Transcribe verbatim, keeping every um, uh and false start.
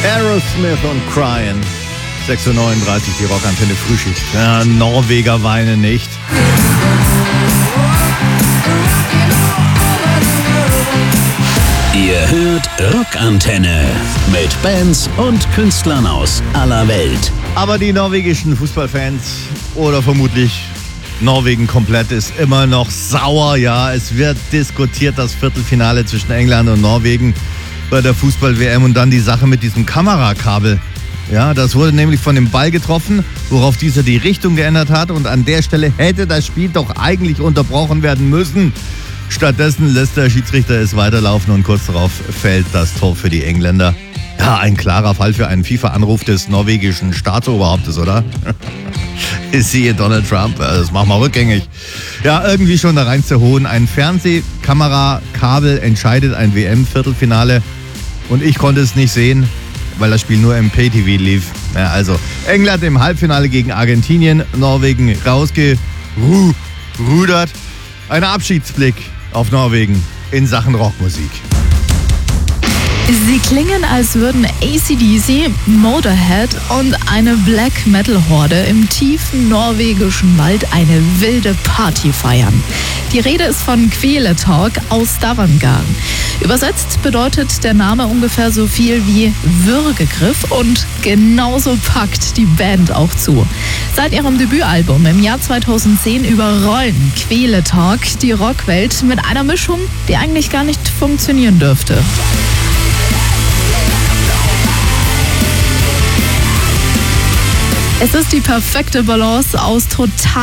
Aerosmith und Crying. sechs Uhr neununddreißig, die Rockantenne Frühschicht. Ja, Norweger weinen nicht. Ihr hört Rockantenne mit Bands und Künstlern aus aller Welt. Aber die norwegischen Fußballfans oder vermutlich Norwegen komplett ist immer noch sauer. Ja, es wird diskutiert, das Viertelfinale zwischen England und Norwegen bei der Fußball-W M und dann die Sache mit diesem Kamerakabel. Ja, das wurde nämlich von dem Ball getroffen, worauf dieser die Richtung geändert hat und an der Stelle hätte das Spiel doch eigentlich unterbrochen werden müssen. Stattdessen lässt der Schiedsrichter es weiterlaufen und kurz darauf fällt das Tor für die Engländer. Ja, ein klarer Fall für einen FIFA-Anruf des norwegischen Staatsoberhauptes, oder? Siehe Donald Trump, das machen wir rückgängig. Ja, irgendwie schon da reinzuholen. Ein Fernsehkamerakabel entscheidet ein W M-Viertelfinale und ich konnte es nicht sehen, weil das Spiel nur im Pay-T V lief. Ja, also England im Halbfinale gegen Argentinien, Norwegen rausgerudert. Ein Abschiedsblick auf Norwegen in Sachen Rockmusik. Sie klingen, als würden A C D C, Motorhead und eine Black-Metal-Horde im tiefen norwegischen Wald eine wilde Party feiern. Die Rede ist von Kveletak aus Stavanger. Übersetzt bedeutet der Name ungefähr so viel wie Würgegriff und genauso packt die Band auch zu. Seit ihrem Debütalbum im Jahr zweitausendzehn überrollen Kveletak die Rockwelt mit einer Mischung, die eigentlich gar nicht funktionieren dürfte. Es ist die perfekte Balance aus total